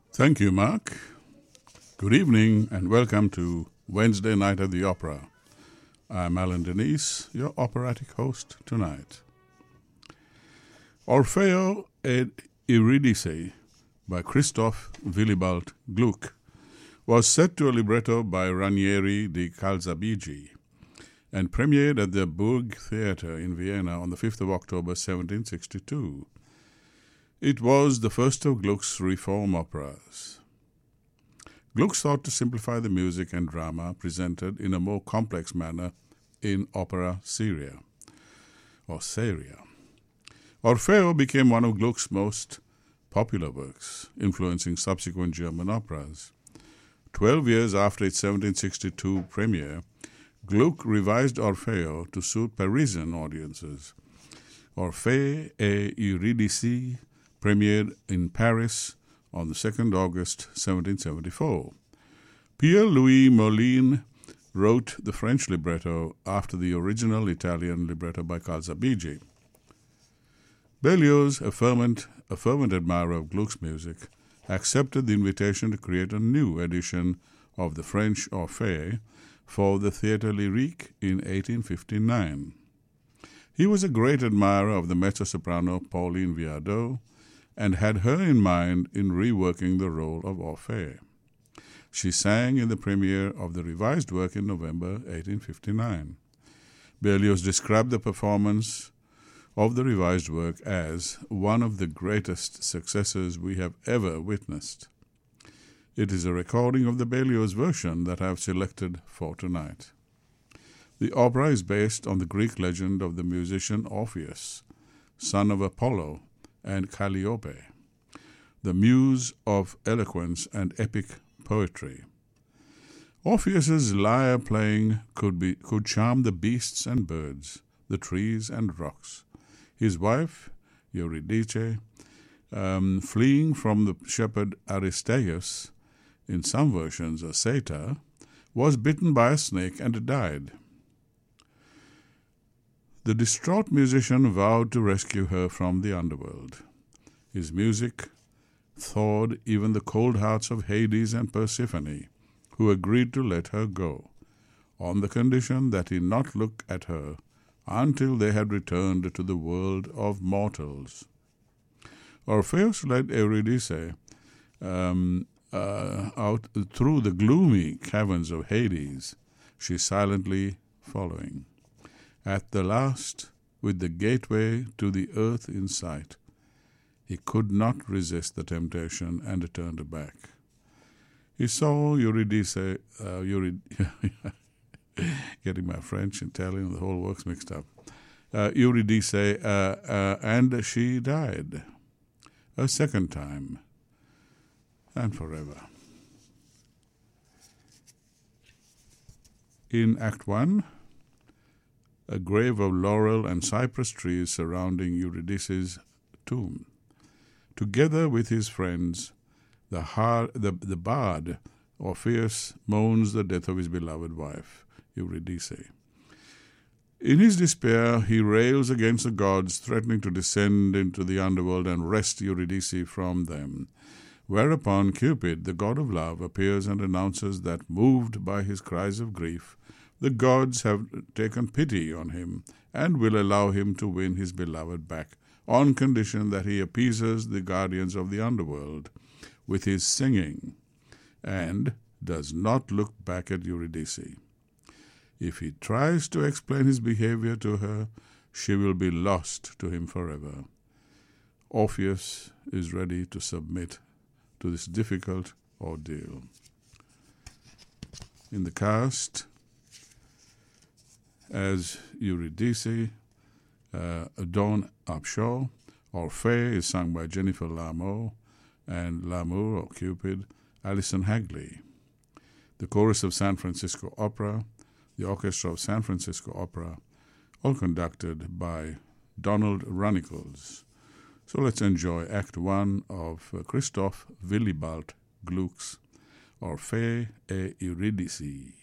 Thank you, Mark. Good evening and welcome to Wednesday Night at the Opera. I'm Alan Denise, your operatic host tonight. Orfeo ed Eurydice by Christoph Willibald Gluck was set to a libretto by Ranieri di Calzabigi and premiered at the Burg Theatre in Vienna on the 5th of October 1762. It was the first of Gluck's reform operas. Gluck sought to simplify the music and drama presented in a more complex manner in opera seria. Orfeo became one of Gluck's most popular works, influencing subsequent German operas. 12 years after its 1762 premiere, Gluck revised Orfeo to suit Parisian audiences. Orfeo et Eurydice premiered in Paris on the 2nd August 1774. Pierre-Louis Moline wrote the French libretto after the original Italian libretto by Calzabigi. Berlioz, a fervent admirer of Gluck's music, accepted the invitation to create a new edition of the French Orfeo for the Théâtre Lyrique in 1859. He was a great admirer of the mezzo-soprano Pauline Viardot and had her in mind in reworking the role of Orfeo. She sang in the premiere of the revised work in November 1859. Berlioz described the performance of the revised work as one of the greatest successes we have ever witnessed. It is a recording of the Berlioz version that I have selected for tonight. The opera is based on the Greek legend of the musician Orpheus, son of Apollo and Calliope, the muse of eloquence and epic poetry. Orpheus's lyre playing could charm the beasts and birds, the trees and rocks. His wife, Eurydice, fleeing from the shepherd Aristaeus, in some versions a satyr, was bitten by a snake and died. The distraught musician vowed to rescue her from the underworld. His music thawed even the cold hearts of Hades and Persephone, who agreed to let her go, on the condition that he not look at her until they had returned to the world of mortals. Orpheus led Eurydice out through the gloomy caverns of Hades, she silently following. At the last, with the gateway to the earth in sight, he could not resist the temptation and turned back. He saw Eurydice, getting my French, Italian, the whole works mixed up, Eurydice, and she died a second time and forever. In Act 1, a grave of laurel and cypress trees surrounding Eurydice's tomb. Together with his friends, the bard Orpheus mourns the death of his beloved wife, Eurydice. In his despair, he rails against the gods, threatening to descend into the underworld and wrest Eurydice from them. Whereupon Cupid, the god of love, appears and announces that, moved by his cries of grief, the gods have taken pity on him and will allow him to win his beloved back, on condition that he appeases the guardians of the underworld with his singing and does not look back at Eurydice. If he tries to explain his behavior to her, she will be lost to him forever. Orpheus is ready to submit to this difficult ordeal. In the cast, as Eurydice, Dawn Upshaw. Orfeo is sung by Jennifer Lamour, and L'amour, or Cupid, Alison Hagley. The chorus of San Francisco Opera, the orchestra of San Francisco Opera, all conducted by Donald Runnicles. So let's enjoy Act 1 of Christoph Willibald Gluck's Orfeo et Eurydice.